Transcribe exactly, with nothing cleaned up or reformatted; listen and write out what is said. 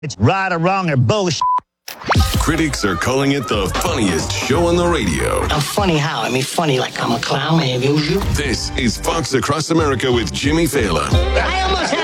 It's right or wrong or bullshit. Critics are calling it the funniest show on the radio. I'm funny how? I mean funny like I'm a clown and amuse you. This is Fox Across America with Jimmy Fallon. I almost